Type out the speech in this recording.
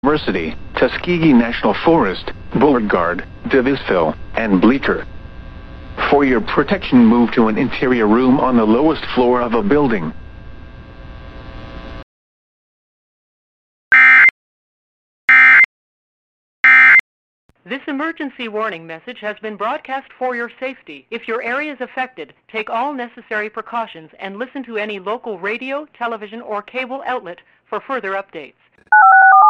University, Tuskegee National Forest, Beauregard, Davisville, and Bleecker. For your protection, move to an interior room on the lowest floor of a building. This emergency warning message has been broadcast for your safety. If your area is affected, take all necessary precautions and listen to any local radio, television, or cable outlet for further updates.